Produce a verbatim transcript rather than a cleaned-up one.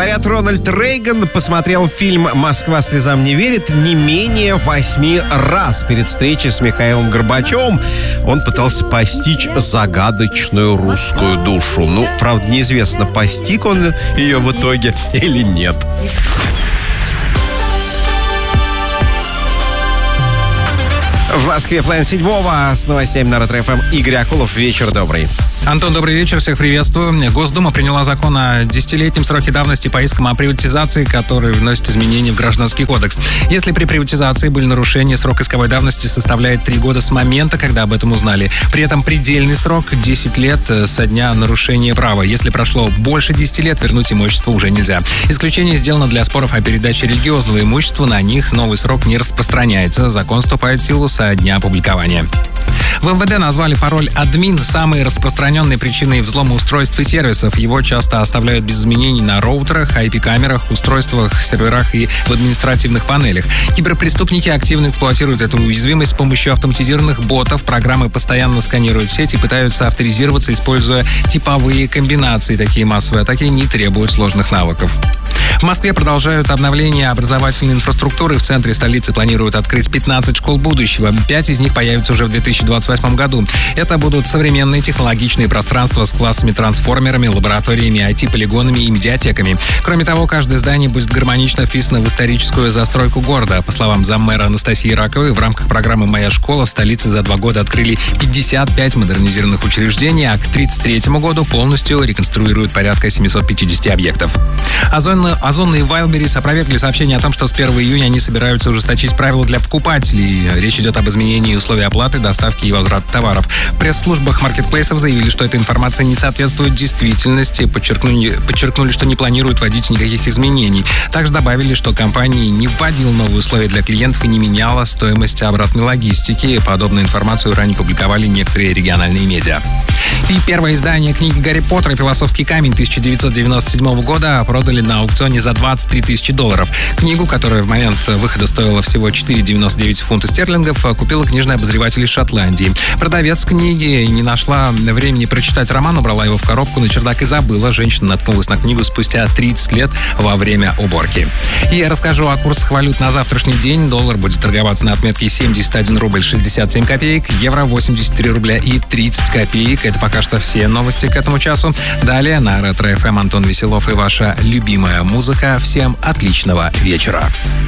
Говорят, Рональд Рейган посмотрел фильм «Москва слезам не верит» не менее восьми раз. Перед встречей с Михаилом Горбачевым он пытался постичь загадочную русскую душу. Ну, правда, неизвестно, постиг он ее в итоге или нет. В Москве половина седьмого. С новостями на Ретро-ФМ Игорь Акулов. Вечер добрый. Антон, добрый вечер, всех приветствую. Госдума приняла закон о десятилетнем сроке давности по искам о приватизации, который вносит изменения в Гражданский кодекс. Если при приватизации были нарушения, срок исковой давности составляет три года с момента, когда об этом узнали. При этом предельный срок — десять лет со дня нарушения права. Если прошло больше десяти лет, вернуть имущество уже нельзя. Исключение сделано для споров о передаче религиозного имущества. На них новый срок не распространяется. Закон вступает в силу со дня опубликования. В эм вэ дэ назвали пароль «админ» самой распространенной причиной взлома устройств и сервисов. Его часто оставляют без изменений на роутерах, ай пи-камерах, устройствах, серверах и в административных панелях. Киберпреступники активно эксплуатируют эту уязвимость с помощью автоматизированных ботов. Программы постоянно сканируют сеть и пытаются авторизироваться, используя типовые комбинации. Такие массовые атаки не требуют сложных навыков. В Москве продолжают обновление образовательной инфраструктуры. В центре столицы планируют открыть пятнадцать школ будущего. Пять из них появятся уже в две тысячи двадцать восьмом году. Это будут современные технологичные пространства с классами-трансформерами, лабораториями, ай ти-полигонами и медиатеками. Кроме того, каждое здание будет гармонично вписано в историческую застройку города. По словам заммэра Анастасии Раковой, в рамках программы «Моя школа» в столице за два года открыли пятьдесят пять модернизированных учреждений, а к тридцать третьему году полностью реконструируют порядка семьсот пятьдесят объектов. Озон, Озон и Wildberries опровергли сообщение о том, что с первого июня они собираются ужесточить правила для покупателей. Речь идет об изменении условий оплаты, доставки и возврата товаров. В пресс-службах маркетплейсов заявили, что эта информация не соответствует действительности, подчеркнули, подчеркнули, что не планируют вводить никаких изменений. Также добавили, что компания не вводила новые условия для клиентов и не меняла стоимость обратной логистики. Подобную информацию ранее публиковали некоторые региональные медиа. И первое издание книги «Гарри Поттер и философский камень» тысяча девятьсот девяносто седьмого года продали на аукционе за двадцать три тысячи долларов. Книгу, которая в момент выхода стоила всего четыре девяносто девять фунта стерлингов, купила книжный обозреватель из Шотландии. Продавец книги не нашла времени прочитать роман, убрала его в коробку на чердак и забыла. Женщина наткнулась на книгу спустя тридцать лет во время уборки. И я расскажу о курсах валют на завтрашний день. Доллар будет торговаться на отметке семьдесят один рубль шестьдесят семь копеек, евро восемьдесят три рубля и тридцать копеек. Это пока что все новости к этому часу. Далее на Ретро-ФМ Антон Веселов и ваша любимая музыка. Всем отличного вечера.